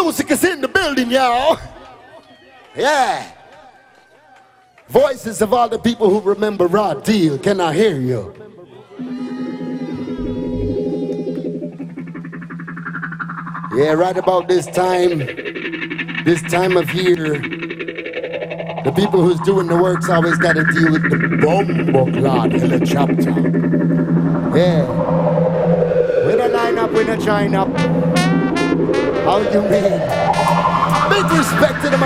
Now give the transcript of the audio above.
music is in the building, y'all. Yeah. Voices of all the people who remember Raw Deal. Can I hear you? Yeah, right about this time of year, the people who's doing the work's always got to deal with the Bomboclad helicopter. Yeah. We don't line up, we don't join up. How you mean? Big respect to the